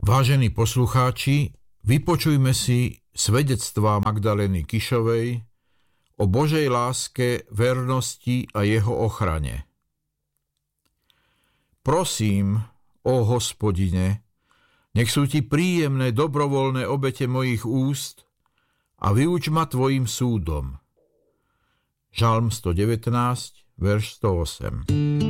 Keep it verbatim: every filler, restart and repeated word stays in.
Vážení poslucháči, vypočujme si svedectvá Magdalény Kišovej o Božej láske, vernosti a jeho ochrane. Prosím, ó Hospodine, nech sú ti príjemné dobrovoľné obete mojich úst a vyuč ma tvojim súdom. Žalm sto devätnásť, verš sto osem.